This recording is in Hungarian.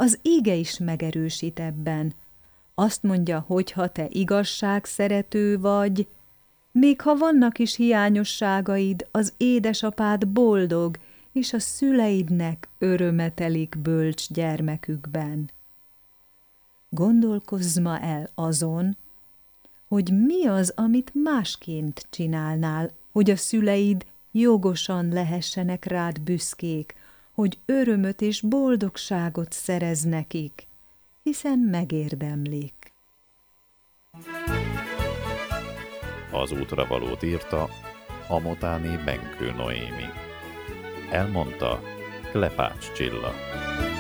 Az íge is megerősít ebben. Azt mondja, hogy ha te igazságszerető vagy, még ha vannak is hiányosságaid, az édesapád boldog, és a szüleidnek öröme telik bölcs gyermekükben. Gondolkozz ma el azon, hogy mi az, amit másként csinálnál, hogy a szüleid jogosan lehessenek rád büszkék, hogy örömöt és boldogságot szerez nekik, hiszen megérdemlik. Az útravalót írta a motáni Benkő Noémi. Elmondta Klepács Csilla.